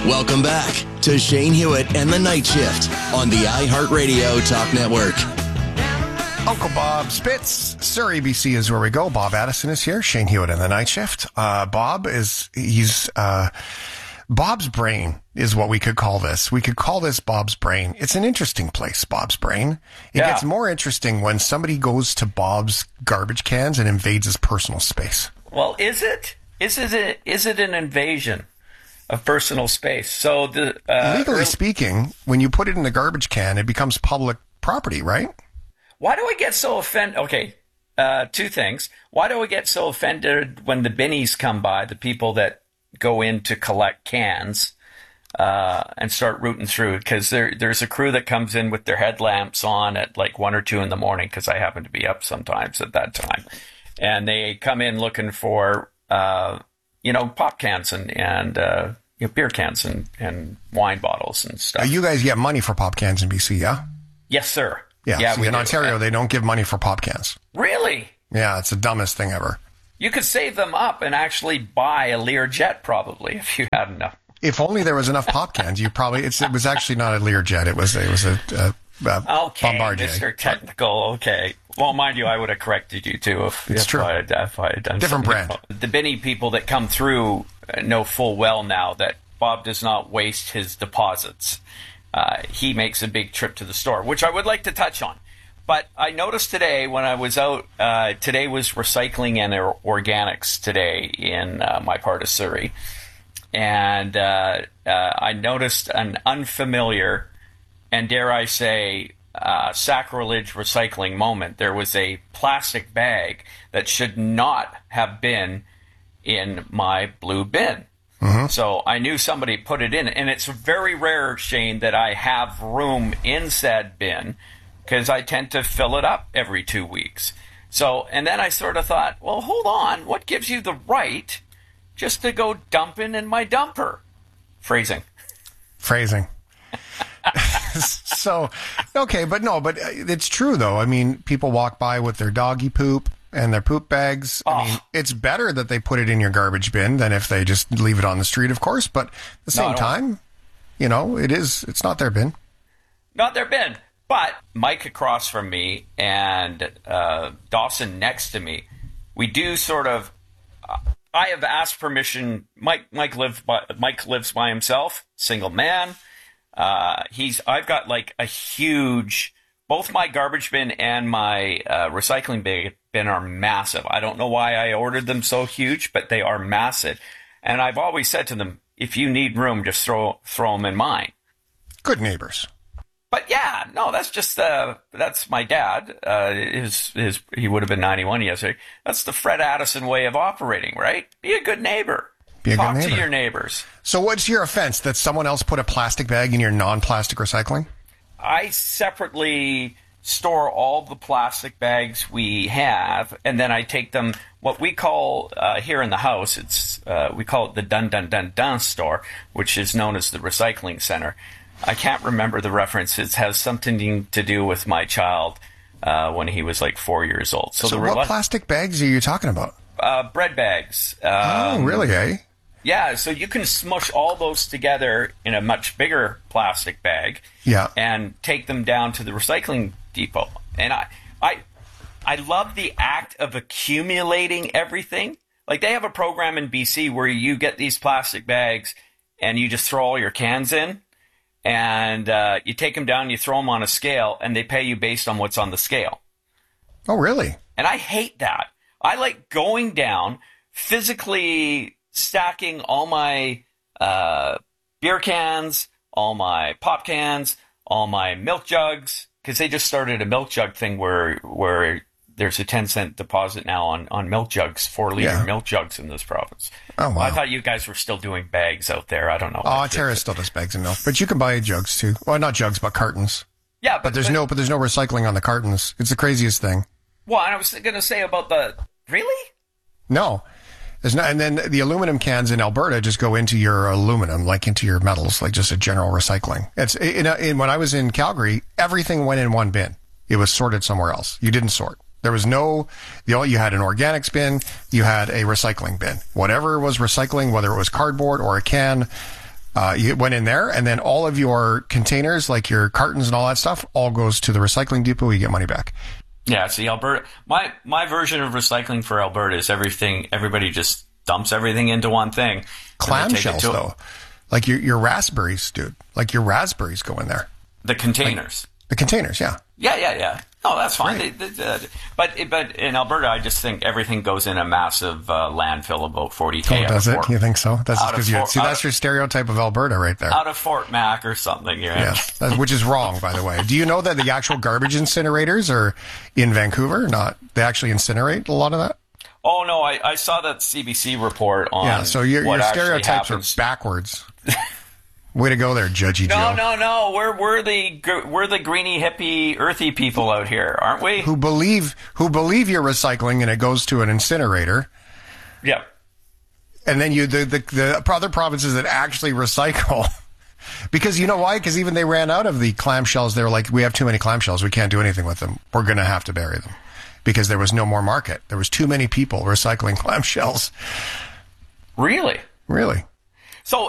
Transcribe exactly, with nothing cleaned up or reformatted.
Welcome back to Shane Hewitt and the Night Shift on the iHeartRadio Talk Network. Uncle Bob Spitz, Surrey, B C is where we go. Bob Addison is here. Shane Hewitt and the Night Shift. Uh, Bob is, he's, uh, Bob's brain is what we could call this. We could call this Bob's brain. It's an interesting place, Bob's brain. It Yeah. gets more interesting when somebody goes to Bob's garbage cans and invades his personal space. Well, is it? Is it? A, is it an invasion of personal space? So the uh, Legally early- speaking, when you put it in the garbage can, it becomes public property, right? Why do I get so offended? Okay, uh, two things. Why do I get so offended when the binnies come by, the people that go in to collect cans uh, and start rooting through? Because there, there's a crew that comes in with their headlamps on at like one or two in the morning, because I happen to be up sometimes at that time. And they come in looking for, uh, you know, pop cans and, and uh, you know, beer cans and, and wine bottles and stuff. Uh, you guys get money for pop cans in B C, yeah? Yes, sir. Yeah, yeah see, we in do. Ontario, they don't give money for pop cans. Really? Yeah, it's the dumbest thing ever. You could save them up and actually buy a Learjet probably if you had enough. If only there was enough pop cans, you probably, it's, it was actually not a Learjet. It was, it was a, a, a Okay, Bombardier. Mister Technical, okay. Well, mind you, I would have corrected you too if, It's if, true. I, had, if I had done Different something. brand. The Binny people that come through know full well now that Bob does not waste his deposits. Uh, he makes a big trip to the store, which I would like to touch on. But I noticed today when I was out, uh, today was recycling and or- organics today in uh, my part of Surrey. And uh, uh, I noticed an unfamiliar and, dare I say, uh, sacrilege recycling moment. There was a plastic bag that should not have been in my blue bin. Mm-hmm. So I knew somebody put it in. And it's very rare, Shane, that I have room in said bin, because I tend to fill it up every two weeks. So, and then I sort of thought, well, hold on. What gives you the right just to go dumping in my dumper? Phrasing. Phrasing. So, okay, but no, but it's true, though. I mean, people walk by with their doggy poop and their poop bags. Oh. I mean, it's better that they put it in your garbage bin than if they just leave it on the street, of course. But at the same No, time, you know, it is, it's not their bin. Not their bin. But Mike across from me and uh, Dawson next to me, we do sort of. Uh, I have asked permission. Mike, Mike lives by Mike lives by himself, single man. Uh, he's. I've got like a huge. Both my garbage bin and my uh, recycling bin are massive. I don't know why I ordered them so huge, but they are massive. And I've always said to them, if you need room, just throw throw them in mine. Good neighbors. But yeah, no, that's just uh, that's my dad. Uh, his his he would have been ninety-one yesterday. That's the Fred Addison way of operating, right? Be a good neighbor. Be a Talk good to neighbor. your neighbors. So, what's your offense that someone else put a plastic bag in your non-plastic recycling? I separately store all the plastic bags we have, and then I take them. What we call uh, here in the house, it's uh, we call it the Dun Dun Dun Dun store, which is known as the recycling center. I can't remember the reference. It has something to do with my child uh, when he was like four years old. So, So, the what rela- plastic bags are you talking about? uh, bread bags. Um, Oh, really, eh? Yeah, so you can smush all those together in a much bigger plastic bag. Yeah. And take them down to the recycling depot. And I, I, I love the act of accumulating everything. Like they have a program in B C where you get these plastic bags and you just throw all your cans in. And uh, you take them down, you throw them on a scale, and they pay you based on what's on the scale. Oh, really? And I hate that. I like going down, physically stacking all my uh, beer cans, all my pop cans, all my milk jugs, because they just started a milk jug thing where where there's a ten cent deposit now on, on milk jugs, four liter Yeah. milk jugs in this province. Oh, wow. I thought you guys were still doing bags out there. I don't know. Oh, Terra still does bags of milk, but you can buy jugs too. Well, not jugs, but cartons. Yeah, but, But there's no, but there's no recycling on the cartons. It's the craziest thing. Well, and I was going to say about the really. No, there's not. And then the aluminum cans in Alberta just go into your aluminum, like into your metals, like just a general recycling. It's in, in when I was in Calgary, everything went in one bin. It was sorted somewhere else. You didn't sort. There was no, you know, you had an organics bin, you had a recycling bin. Whatever was recycling, whether it was cardboard or a can, Uh, you went in there, and then all of your containers, like your cartons and all that stuff, all goes to the recycling depot. You get money back. Yeah, see, Alberta. My my version of recycling for Alberta is everything. Everybody just dumps everything into one thing. Clamshells, though, like your your raspberries, dude. Like your raspberries go in there. The containers. Like, the containers, yeah. Yeah, yeah, yeah. No, that's fine. They, they, uh, but but in Alberta, I just think everything goes in a massive uh, landfill about forty K. Oh, does it? Fort, you think so? That's because you see that's of, your stereotype of Alberta right there. Out of Fort Mac or something, yeah. Yes, that, which is wrong, by the way. Do you know that the actual garbage incinerators are in Vancouver? Not they actually incinerate a lot of that. Oh no, I, I saw that C B C report on. Yeah, so your, what your stereotypes happens. are backwards. Way to go there, Judgy no, Joe. No, no, no. We're we're the we're the greeny, hippie, earthy people out here, aren't we? Who believe who believe you're recycling and it goes to an incinerator. Yeah. And then you the the, the other provinces that actually recycle. Because you know why? Because even they ran out of the clamshells. They were like, we have too many clamshells. We can't do anything with them. We're going to have to bury them. Because there was no more market. There was too many people recycling clamshells. Really? Really.